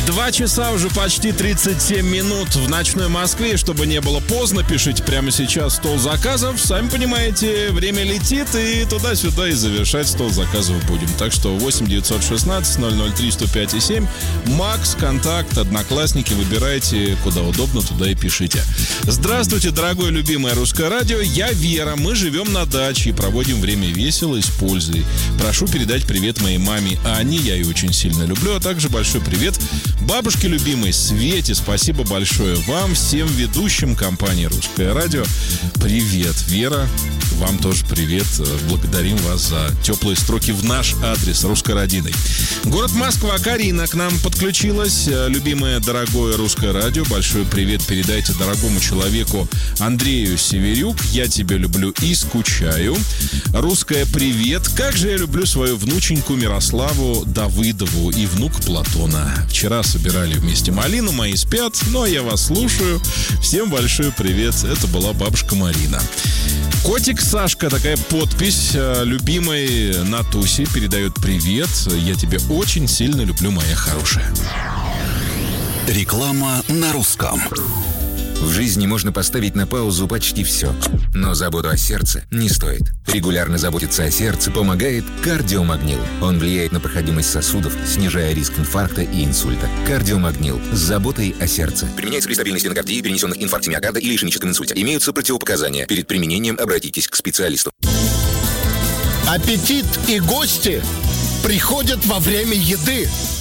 2 часа уже почти 37 минут в ночной Москве. Чтобы не было поздно, пишите прямо сейчас стол заказов. Сами понимаете, время летит, и туда-сюда и завершать стол заказов будем. Так что 8 916 003 105 и 7. Макс, контакт, одноклассники. Выбирайте, куда удобно, туда и пишите. Здравствуйте, дорогое любимое русское радио. Я Вера. Мы живем на даче и проводим время весело и с пользой. Прошу передать привет моей маме Ане. Я ее очень сильно люблю. А также большой привет бабушке любимой Свете. Спасибо большое вам, всем ведущим компании «Русское радио». Привет, Вера. Вам тоже привет. Благодарим вас за теплые строки в наш адрес русскородиной. Город Москва. Карина к нам подключилась. Любимое, дорогое русское радио. Большой привет передайте дорогому человеку Андрею Северюк. Я тебя люблю и скучаю. Русское привет. Как же я люблю свою внученьку Мирославу Давыдову и внук Платона. Вчера собирали вместе малину, мои спят, ну а я вас слушаю. Всем большой привет. Это была бабушка Марина. Котик Сашка, такая подпись. Любимой Натусе передает привет. Я тебя очень сильно люблю, моя хорошая. Реклама на русском. В жизни можно поставить на паузу почти все. Но заботу о сердце не стоит. Регулярно заботиться о сердце помогает кардиомагнил. Он влияет на проходимость сосудов, снижая риск инфаркта и инсульта. Кардиомагнил с заботой о сердце. Применяется при стабильной стенокардии, перенесенных инфаркте миокарда или ишемическом инсульте. Имеются противопоказания. Перед применением обратитесь к специалисту. Аппетит и гости приходят во время еды.